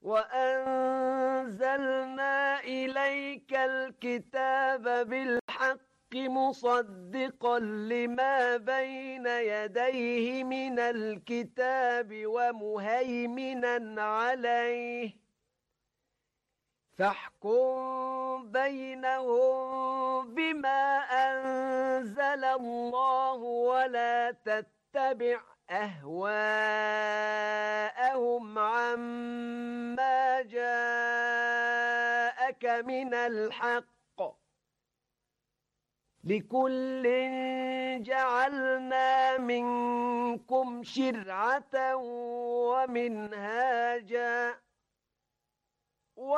وأنزلنا إليك الكتاب بالحق مصدقا لما بين يديه من الكتاب ومهيمنا عليه فاحكم بينهم بما أنزل الله ولا تتبع أهواءهم عما جاءك من الحق لكل جعلنا منكم شرعة ومنهاجا